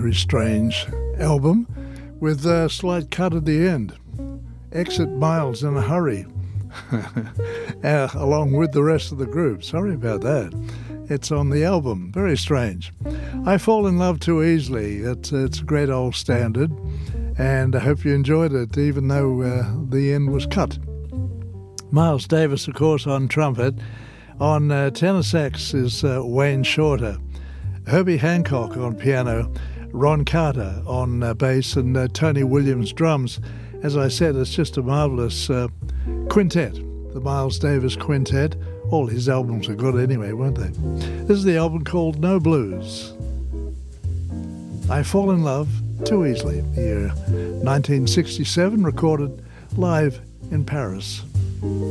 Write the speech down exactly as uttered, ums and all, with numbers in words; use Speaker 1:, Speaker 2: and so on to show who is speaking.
Speaker 1: very strange album with a slight cut at the end. Exit Miles in a hurry, uh, along with the rest of the group. Sorry about that. It's on the album. Very strange. I Fall in Love Too Easily. It's, it's a great old standard, and I hope you enjoyed it, even though uh, the end was cut. Miles Davis, of course, on trumpet. On uh, tenor sax is uh, Wayne Shorter. Herbie Hancock on piano. Ron Carter on uh, bass, and uh, Tony Williams drums. As I said, it's just a marvellous uh, quintet, the Miles Davis Quintet. All his albums are good anyway, weren't they? This is the album called No Blues. I Fall in Love Too Easily, the year nineteen sixty-seven, recorded live in Paris.